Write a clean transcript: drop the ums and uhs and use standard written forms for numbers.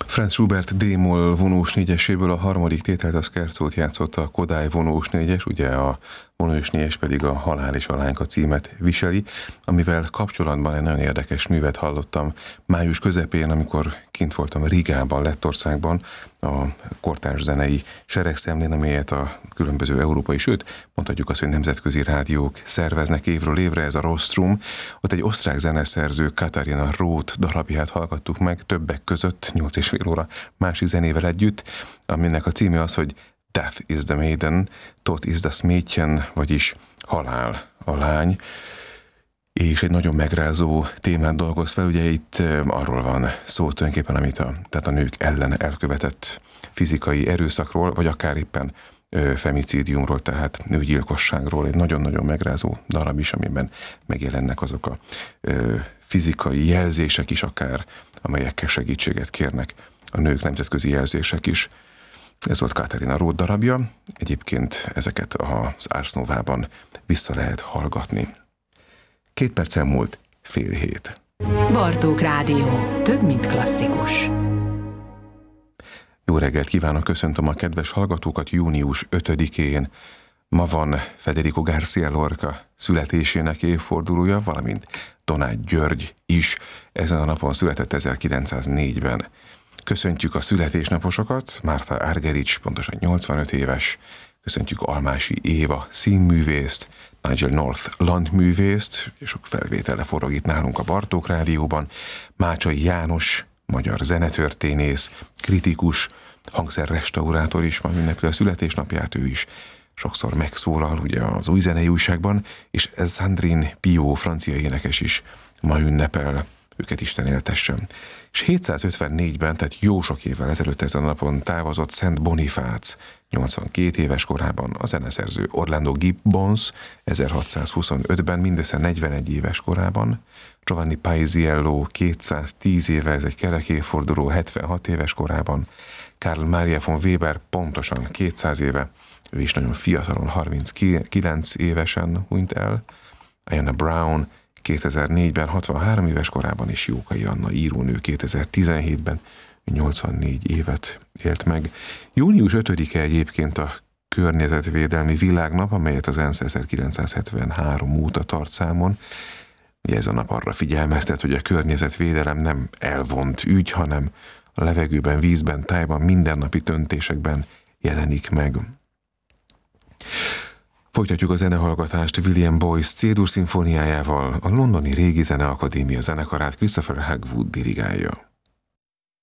Franz Schubert D-moll vonós négyeséből a harmadik tételt a scherzót játszotta a Kodály vonós négyes, ugye a vonós négyes pedig a Halál és a Lányka címet viseli, amivel kapcsolatban egy nagyon érdekes művet hallottam május közepén, amikor kint voltam Rigában, Lettországban, a kortárs zenei seregszemlén, amelyet a különböző európai, sőt, mondhatjuk azt, hogy nemzetközi rádiók szerveznek évről évre, ez a Rostrum. Ott egy osztrák zeneszerző, Katharina Roth darabját hallgattuk meg, többek között 8,5 óra másik zenével együtt, aminek a címe az, hogy Death is the Maiden, Tod is das Mädchen, vagyis Halál a lány, és egy nagyon megrázó témát dolgoz fel, ugye itt arról van szó tulajdonképpen, amit tehát a nők ellen elkövetett fizikai erőszakról, vagy akár éppen femicídiumról, tehát nőgyilkosságról, egy nagyon-nagyon megrázó darab is, amiben megjelennek azok a fizikai jelzések is akár, amelyekkel segítséget kérnek a nők, nemzetközi jelzések is. Ez volt Katharina Roth darabja, egyébként ezeket az Ars Novában vissza lehet hallgatni. 2 percen múlt 6:30. Bartók Rádió. Több, mint klasszikus. Jó reggelt kívánok, köszöntöm a kedves hallgatókat június 5-én. Ma van Federico García Lorca születésének évfordulója, valamint Donáth György is ezen a napon született 1904-ben. Köszöntjük a születésnaposokat, Martha Argerich pontosan 85 éves, köszöntjük Almási Éva színművészt, Nigel North landművészt, és sok felvétele forog itt nálunk a Bartók Rádióban, Mácsai János, magyar zenetörténész, kritikus, hangszerrestaurátor is ma ünnepli a születésnapját, ő is sokszor megszólal ugye az Új Zenei Újságban, és Sandrine Piau, francia énekes is ma ünnepel, őket Isten éltessen. És 754-ben, tehát jó sok évvel ezelőtt ezen a napon távozott Szent Bonifác, 82 éves korában, a zeneszerző Orlando Gibbons 1625-ben, mindössze 41 éves korában, Giovanni Paisiello 210 éve, ez egy kerek évforduló, 76 éves korában, Karl Maria von Weber pontosan 200 éve, ő is nagyon fiatalon, 39 évesen hunyt el, Diana Brown 2004-ben 63 éves korában, és Jókai Anna írónő 2017-ben 84 évet élt meg. Június 5-e egyébként a Környezetvédelmi Világnap, amelyet az ENSZ 1973 óta tart számon. Ugye ez a nap arra figyelmeztet, hogy a környezetvédelem nem elvont ügy, hanem a levegőben, vízben, tájban, mindennapi döntésekben jelenik meg. Folytatjuk a zenehallgatást William Boyce C-dur szimfóniájával, a Londoni Régi Zeneakadémia zenekarát Christopher Hagwood dirigálja.